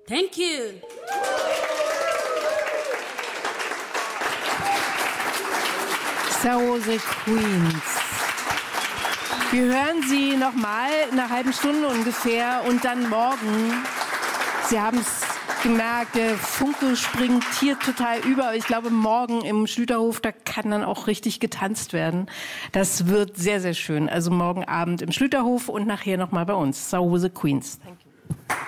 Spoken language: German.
Thank you. Sauze Queens. Wir hören sie nochmal in einer halben Stunde ungefähr und dann morgen. Sie haben es gemerkt, der Funke springt hier total über. Aber ich glaube, morgen im Schlüterhof, da kann dann auch richtig getanzt werden. Das wird sehr, sehr schön. Also morgen Abend im Schlüterhof und nachher nochmal bei uns. Sauze Queens. Thank you.